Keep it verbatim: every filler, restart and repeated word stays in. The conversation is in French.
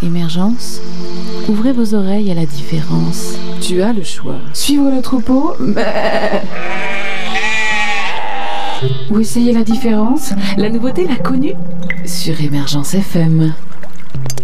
Émergence, ouvrez vos oreilles à la différence. Tu as le choix. Suivre le troupeau ou essayer la différence. La nouveauté, la connue sur Émergence F M.